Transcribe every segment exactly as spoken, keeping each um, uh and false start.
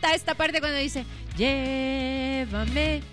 gusta esta parte cuando dice, llévame,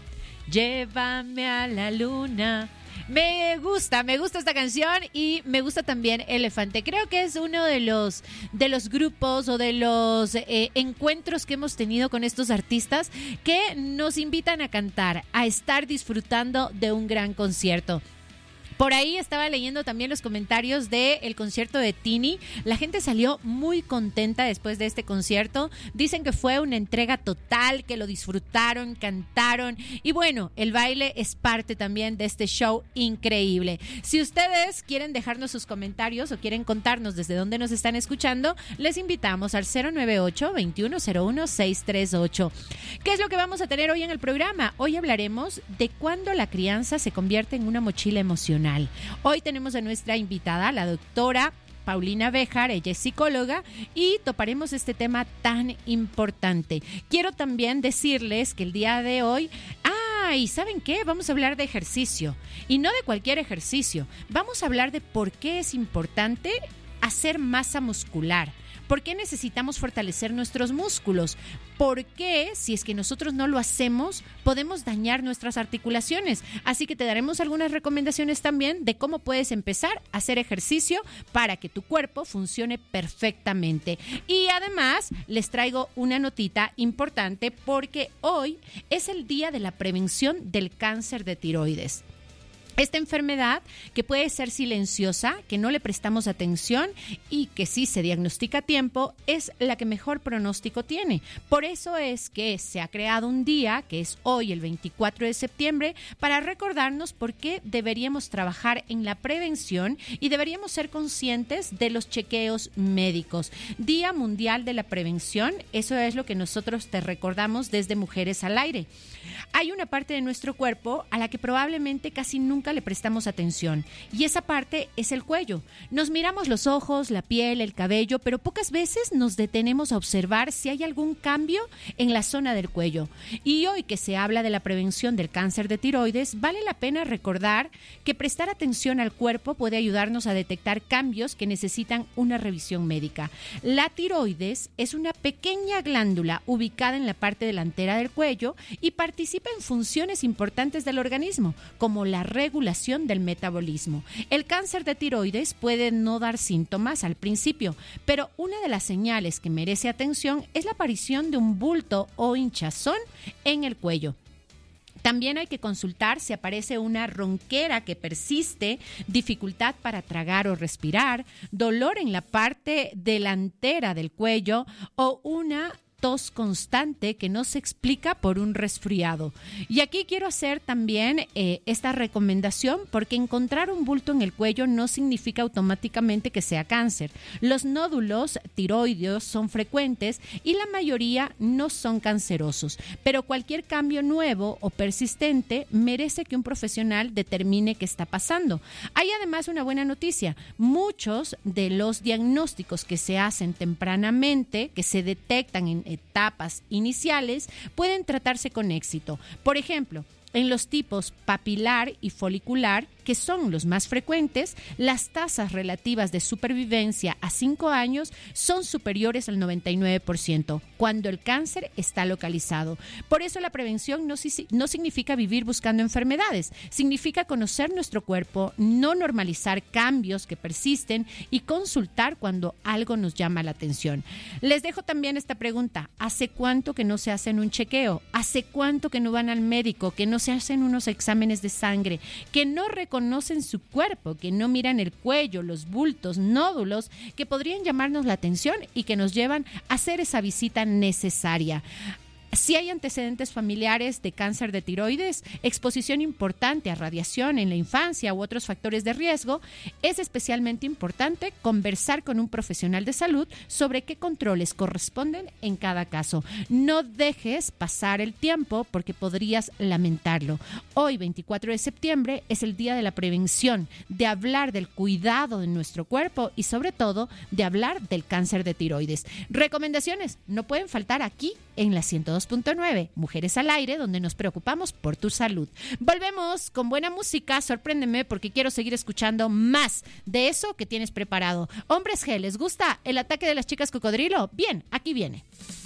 llévame a la luna. Me gusta, me gusta esta canción y me gusta también Elefante. Creo que es uno de los, de los grupos o de los eh, encuentros que hemos tenido con estos artistas que nos invitan a cantar, a estar disfrutando de un gran concierto. Por ahí estaba leyendo también los comentarios del concierto de Tini. La gente salió muy contenta después de este concierto. Dicen que fue una entrega total, que lo disfrutaron, cantaron. Y bueno, el baile es parte también de este show increíble. Si ustedes quieren dejarnos sus comentarios o quieren contarnos desde dónde nos están escuchando, les invitamos al cero nueve ocho, veintiuno cero uno, seiscientos treinta y ocho. ¿Qué es lo que vamos a tener hoy en el programa? Hoy hablaremos de cuándo la crianza se convierte en una mochila emocional. Hoy tenemos a nuestra invitada, la doctora Paulina Béjar, ella es psicóloga, y toparemos este tema tan importante. Quiero también decirles que el día de hoy, ah, ¿y saben qué? Vamos a hablar de ejercicio, y no de cualquier ejercicio. Vamos a hablar de por qué es importante hacer masa muscular. ¿Por qué necesitamos fortalecer nuestros músculos? ¿Por qué, si es que nosotros no lo hacemos, podemos dañar nuestras articulaciones? Así que te daremos algunas recomendaciones también de cómo puedes empezar a hacer ejercicio para que tu cuerpo funcione perfectamente. Y además, les traigo una notita importante porque hoy es el día de la prevención del cáncer de tiroides. Esta enfermedad, que puede ser silenciosa, que no le prestamos atención y que si se diagnostica a tiempo, es la que mejor pronóstico tiene. Por eso es que se ha creado un día, que es hoy el veinticuatro de septiembre, para recordarnos por qué deberíamos trabajar en la prevención y deberíamos ser conscientes de los chequeos médicos. Día Mundial de la Prevención, eso es lo que nosotros te recordamos desde Mujeres al Aire. Hay una parte de nuestro cuerpo a la que probablemente casi nunca le prestamos atención, y esa parte es el cuello. Nos miramos los ojos, la piel, el cabello, pero pocas veces nos detenemos a observar si hay algún cambio en la zona del cuello. Y hoy que se habla de la prevención del cáncer de tiroides, vale la pena recordar que prestar atención al cuerpo puede ayudarnos a detectar cambios que necesitan una revisión médica. La tiroides es una pequeña glándula ubicada en la parte delantera del cuello y participa en funciones importantes del organismo, como la regulación del metabolismo. El cáncer de tiroides puede no dar síntomas al principio, pero una de las señales que merece atención es la aparición de un bulto o hinchazón en el cuello. También hay que consultar si aparece una ronquera que persiste, dificultad para tragar o respirar, dolor en la parte delantera del cuello o una tos constante que no se explica por un resfriado. Y aquí quiero hacer también eh, esta recomendación porque encontrar un bulto en el cuello no significa automáticamente que sea cáncer. Los nódulos tiroideos son frecuentes y la mayoría no son cancerosos, pero cualquier cambio nuevo o persistente merece que un profesional determine qué está pasando. Hay además una buena noticia. Muchos de los diagnósticos que se hacen tempranamente, que se detectan en etapas iniciales, pueden tratarse con éxito. Por ejemplo, en los tipos papilar y folicular, que son los más frecuentes, las tasas relativas de supervivencia a cinco años son superiores al noventa y nueve por ciento cuando el cáncer está localizado. Por eso la prevención no, no significa vivir buscando enfermedades, significa conocer nuestro cuerpo, no normalizar cambios que persisten y consultar cuando algo nos llama la atención. Les dejo también esta pregunta: ¿hace cuánto que no se hacen un chequeo? ¿Hace cuánto que no van al médico, que no se hacen unos exámenes de sangre, que no reconocen conocen su cuerpo, que no miran el cuello, los bultos, nódulos que podrían llamarnos la atención y que nos llevan a hacer esa visita necesaria? Si hay antecedentes familiares de cáncer de tiroides, exposición importante a radiación en la infancia u otros factores de riesgo, es especialmente importante conversar con un profesional de salud sobre qué controles corresponden en cada caso. No dejes pasar el tiempo porque podrías lamentarlo. Hoy, veinticuatro de septiembre, es el día de la prevención, de hablar del cuidado de nuestro cuerpo y sobre todo de hablar del cáncer de tiroides. Recomendaciones no pueden faltar aquí en la ciento dos punto nueve, Mujeres al Aire, donde nos preocupamos por tu salud. Volvemos con buena música. Sorpréndeme porque quiero seguir escuchando más de eso que tienes preparado. Hombres G, ¿les gusta el ataque de las chicas cocodrilo? Bien, aquí viene.